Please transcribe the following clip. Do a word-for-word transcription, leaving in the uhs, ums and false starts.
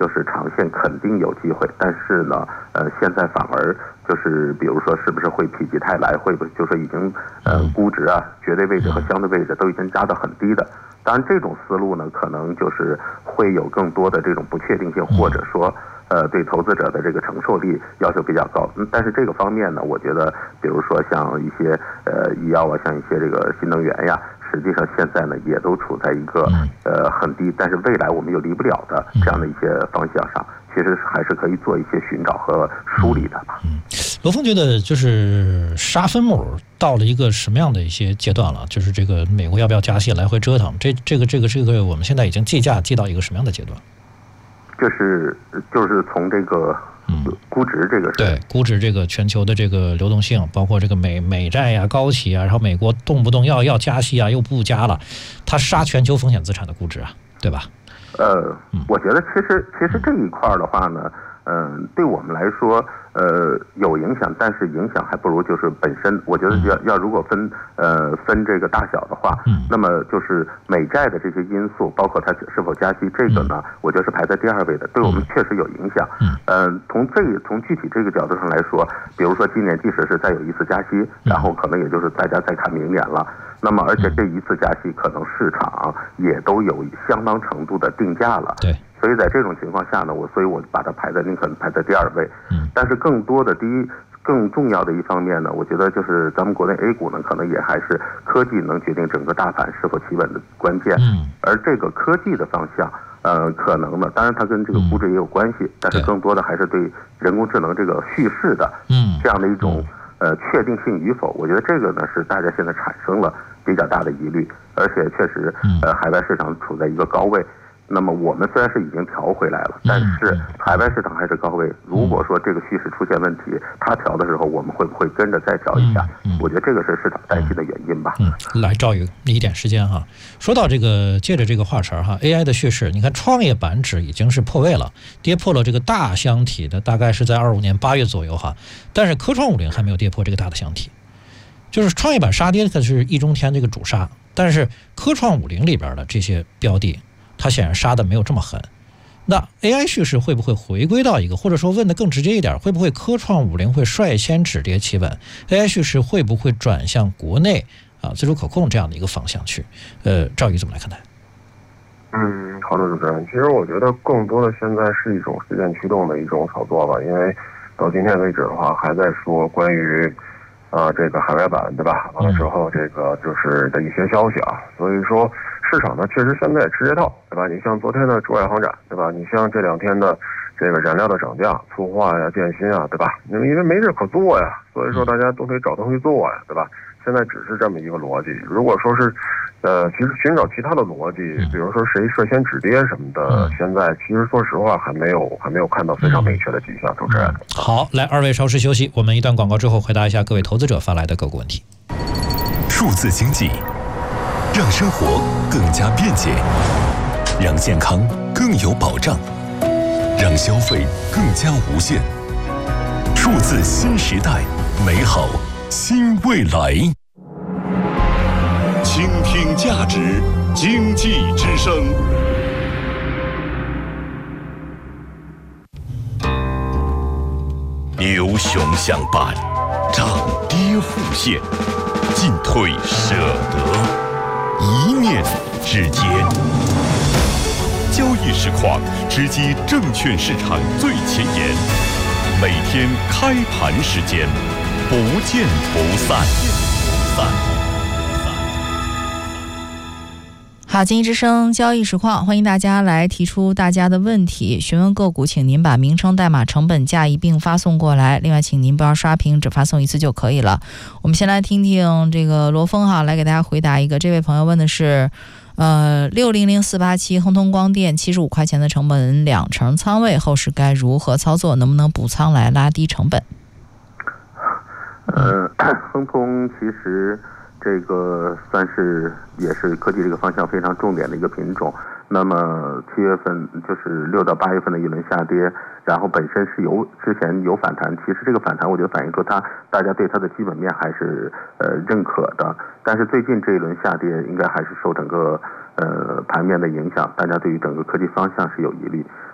就是长线肯定有机会，但是呢，呃，现在反而就是比如说是不是会否极泰来，会不会就说已经呃估值啊、绝对位置和相对位置都已经加到很低的。当然，这种思路呢，可能就是会有更多的这种不确定性，或者说。呃，对投资者的这个承受力要求比较高，嗯，但是这个方面呢，我觉得，比如说像一些呃医药啊，像一些这个新能源呀，实际上现在呢也都处在一个呃很低，但是未来我们又离不了的这样的一些方向上，其实还是可以做一些寻找和梳理的吧。 嗯，罗峰觉得就是杀分母到了一个什么样的一些阶段了？就是这个美国要不要加息，来回折腾，这这个这个这个我们现在已经计价计到一个什么样的阶段？ 就是就是从这个估值这个是、 嗯、对估值这个全球的这个流动性，包括这个美美债呀、高企啊，然后美国动不动要要加息啊，又不加了，它杀全球风险资产的估值啊，对吧？ 呃，我觉得其实其实这一块的话呢，嗯、呃，对我们来说，呃，有影响，但是影响还不如就是本身。我觉得要要如果分呃分这个大小的话，嗯，那么就是美债的这些因素，包括它是否加息，这个呢，我觉得是排在第二位的，对我们确实有影响。嗯，呃，从这从具体这个角度上来说，比如说今年即使是再有一次加息，然后可能也就是大家再看明年了。那么，而且这一次加息，可能市场也都有相当程度的定价了。 对。 所以在这种情况下呢，我所以我把它排在宁肯排在第二位。嗯。但是更多的第一更重要的一方面呢，我觉得就是咱们国内 A 股呢，可能也还是科技能决定整个大盘是否企稳的关键。嗯。而这个科技的方向，呃，可能呢，当然它跟这个估值也有关系，但是更多的还是对人工智能这个叙事的，嗯，这样的一种呃确定性与否，我觉得这个呢是大家现在产生了比较大的疑虑，而且确实，呃，海外市场处在一个高位。那么我们虽然是已经调回来了，但是海外市场还是高位。如果说这个叙事出现问题，它调的时候，我们会不会跟着再调一下？我觉得这个是市场担心的原因吧。 嗯，来赵宇一点时间哈，说到这个，借着这个话茬哈 ，A I 的叙事，你看创业板指已经是破位了，跌破了这个大箱体的，大概是在二五年八月左右哈，但是科创五零还没有跌破这个大的箱体，就是创业板杀跌，它是易中天这个主杀，但是科创五零里边的这些标的。它显然杀的没有这么狠，那 A I 叙事会不会回归到一个，或者说问的更直接一点，会不会科创五零会率先止跌企稳 ？A I 叙事会不会转向国内啊自主可控这样的一个方向去？呃，赵宇怎么来看待？ 嗯，好的，主持人。其实我觉得更多的现在是一种事件驱动的一种炒作吧，因为到今天为止的话，还在说关于啊、呃、这个海外版，对吧？完了之后这个就是的一些消息啊，所以说。市场呢，确实现在也吃这套，对吧？你像昨天的珠海航展，对吧？你像这两天的这个燃料的涨价，塑化呀、电芯啊，对吧？因为因为没事可做呀，所以说大家都可以找东西做呀，对吧？现在只是这么一个逻辑。如果说是，呃，其实寻找其他的逻辑，比如说谁率先止跌什么的，现在其实说实话还没有还没有看到非常明确的迹象。主持人， 好，来二位稍事休息，我们一段广告之后回答一下各位投资者发来的个股问题。 数字经济。让生活更加便捷，让健康更有保障，让消费更加无限。数字新时代，美好新未来。倾听价值，经济之声。牛熊相伴，涨跌互现，进退舍得。一念之间，交易实况直击证券市场最前沿，每天开盘时间，不见不散。 好，经济之声交易实况，欢迎大家来提出大家的问题，询问个股，请您把名称、代码、成本价一并发送过来。另外，请您不要刷屏，只发送一次就可以了。我们先来听听这个罗峰哈，来给大家回答一个。这位朋友问的是，呃，六零零四八七亨通光电七十五块钱的成本，两成仓位，后市该如何操作？能不能补仓来拉低成本？ 呃，亨通其实。这个算是也是科技这个方向非常重点的一个品种。那么七月份就是六到八月份的一轮下跌，然后本身是有之前有反弹，其实这个反弹我觉得反映出它大家对它的基本面还是呃认可的。但是最近这一轮下跌，应该还是受整个呃盘面的影响，大家对于整个科技方向是有疑虑。